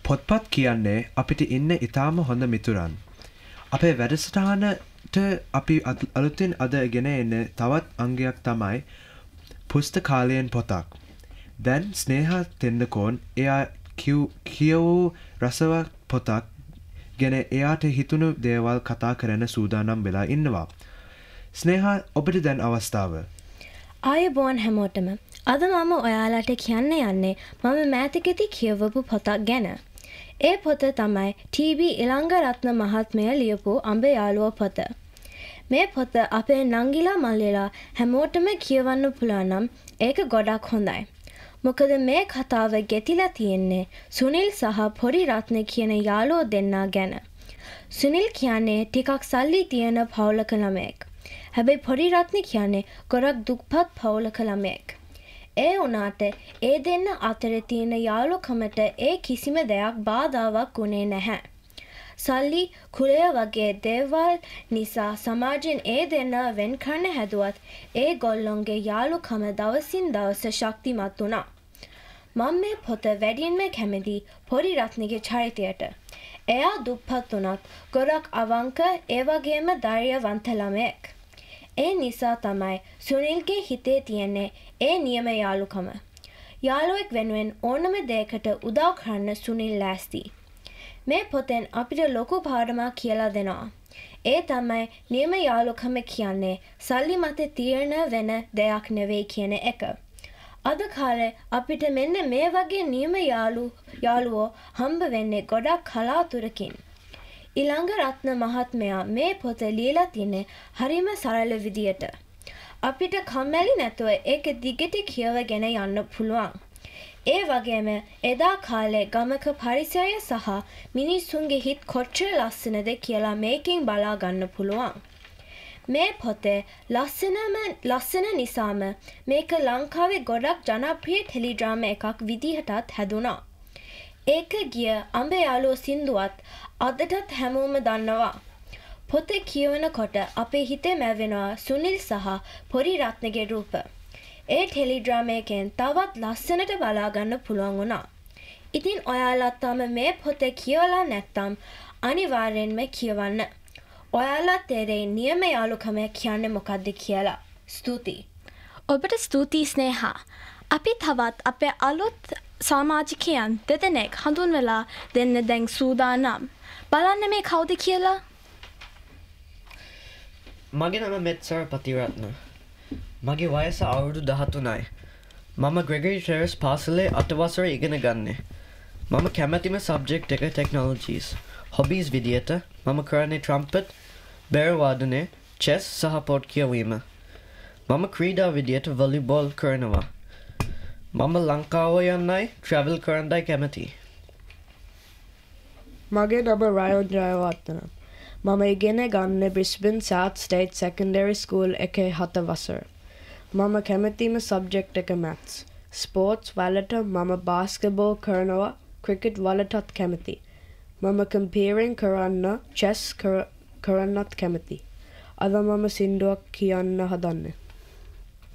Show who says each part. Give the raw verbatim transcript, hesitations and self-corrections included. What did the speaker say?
Speaker 1: පොත්පත් කියන්නේ අපිට ඉන්න ඉතාම හොඳ මිතුරන්. අපේ වැඩසටහනට අපි අලුතින් අද ගෙන එන තවත් අංගයක් තමයි පුස්තකාලයෙන් පොතක්. දැන් ස්නේහා තෙන්නකෝන් එයා කියවූ රසවත් පොතක් ගැන එයාට හිතුණු දේවල් කතා කරන සූදානම් වෙලා ඉන්නවා. ස්නේහා ඔබට දැන් අවස්ථාව.
Speaker 2: ආයුබෝවන් හැමෝටම. අද මම ඔයාලට කියන්න යන්නේ මම මෑතකදී කියවපු පොතක් ගැන. ඒ පොත තමයි ටී බී ඉලංගරත්න මහත්මයා ලියපු අඹ යාළුවා පොත. මේ පොත අපේ නංගිලා මල්ලිලා හැමෝටම කියවන්න පුළුවන් නම් ඒක ගොඩක් හොඳයි. මොකද මේ කතාව ගෙතිලා තියෙන්නේ සුනිල් සහ පොඩි රත්න කියන යාළුවෝ දෙන්නා ගැන. සුනිල් කියන්නේ ටිකක් සල්ලි තියෙන පවුලක ළමයෙක්. හැබැයි පොඩි රත්න කියන්නේ ගොඩක් දුප්පත් පවුලක ළමයෙක්. ඒ වුණාට ඒ දෙන්න අතරේ තියෙන යාළුකමට ඒ කිසිම දෙයක් බාධාවක් වුණේ නැහැ. සල්ලි කුලය වගේ දේවල් නිසා සමාජයෙන් ඒ දෙන්න වෙන් කරන්න හැදුවත් ඒ ගොල්ලොන්ගේ යාළුකම දවසින් දවස ශක්තිමත් වුණා. මම මේ පොත වැඩියෙන්ම කැමති පොඩි රත්නගේ චරිතයට. එයා දුප්පත් වුණත් ගොඩක් අවංක ඒ වගේම ධෛර්යවන්ත ළමයෙක්. ඒ නිසා තමයි සුනිල්ගේ හිතේ තියෙන්නේ ඒ නියම යාළුකම. යාළුවෙක් වෙනුවෙන් ඕනම දෙයකට උදව් කරන්න සුනිල් ලෑස්ති. මේ පොතෙන් අපිට ලොකු පාඩමක් කියලා දෙනවා. ඒ තමයි නියම යාළුකම කියන්නේ සල්ලි මත තීරණය වෙන දෙයක් නෙවෙයි කියන එක. අද කාලේ අපිට මෙන්න මේ වගේ නියම යාළු යාළුවෝ හම්බ වෙන්නේ ගොඩක් කලාතුරකින්. ඉලංගරත්න මහත්මයා මේ පොත ලියලා තින්නේ හරිම සරල විදියට. අපිට කම්මැලි නැතුව ඒක දිගට කියවගෙන යන්න පුළුවන්. ඒ වගේම එදා කාලේ ගමක පරිසරය සහ මිනිස්සුන්ගේ හිත් කොච්චර ලස්සනද කියලා මේකෙන් බලා ගන්න පුළුවන්. මේ පොතේ ලස්සනම ලස්සන නිසාම මේක ලංකාවේ ගොඩක් ජනප්‍රිය ටෙලිඩ්‍රාමා එකක් විදිහටත් හැදුනා. ඒක ගිය අඹ යාළුවෝ සින්දුවත් අදටත් හැමෝම දන්නවා. පොත කියවනකොට අපේ හිතේ මැවෙනවා සුනිල් සහ පොඩි රත්නගේ රූප. ඒ ටෙලිඩ්‍රාමා එකෙන් තවත් ලස්සනට බලා ගන්න පුළුවන් වුණා. ඉතින් ඔයාලත් තාම මේ පොත කියවලා නැත්නම් අනිවාර්යෙන්ම කියවන්න. ඔයාලා තේරෙයි නියම යාළුකම කියන්නේ මොකක්ද කියලා. ස්තුතියි.
Speaker 3: ඔබට ස්තුතියි ස්නේහා. අපි තවත් අපේ අලුත් සමාජිකයන් දෙදෙනෙක් හඳුන්වලා දෙන්න දැන් සූදානම්. බලන්න මේ කවුද කියලා.
Speaker 4: මගේ නම මෙත්සර පතිරත්න. මගේ වයස අවුරුදු දහතුනයි. මම ග්‍රෙගරි ටෙරස් පාසලේ අටවසර ඉගෙන ගන්නේ. මම කැමැතිම සබ්ජෙක්ට් එක ටෙක්නොලොජීස්. හොබීස් විදියට මම කරන්නේ ට්‍රම්පට්, බෙර වාදනය, චෙස් සහ පොඩ් කියවීම. මම ක්‍රීඩා විදියට වොලිබෝල් කරනවා. මම ලංකාව යන්නයි ට්‍රැවල් කරන්නයි කැමතියි.
Speaker 5: මගේ නම රයොන් ජයවර්ධන. මම ඉගෙන ගන්නේ Brisbane south state secondary school එකේ හත වසර. මම කැමතිම සබ්ජෙක්ට් එක මැත්ස්. ස්පෝර්ට්ස් වලට මම බාස්කට්බෝල් කරනවා, ක්‍රිකට් වලටත් කැමතියි. මම කම්පීරින් කරන්න, චෙස් කරන්නත් කැමතියි. අද මම සින්දුවක් කියන්න හදන්නේ.